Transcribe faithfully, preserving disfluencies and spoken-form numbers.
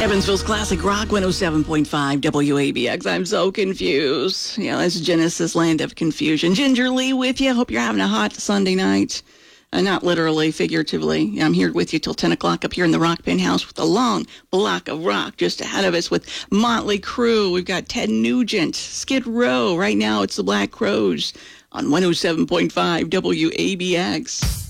Evansville's Classic Rock one oh seven point five W A B X. I'm so confused. Yeah, that's Genesis, Land of Confusion. Ginger Lee with you. Hope you're having a hot Sunday night. Uh, not literally, figuratively. I'm here with you till ten o'clock up here in the Rock Penthouse with a long block of rock just ahead of us with Motley Crue. We've got Ted Nugent, Skid Row. Right now it's the Black Crowes on one oh seven point five W A B X.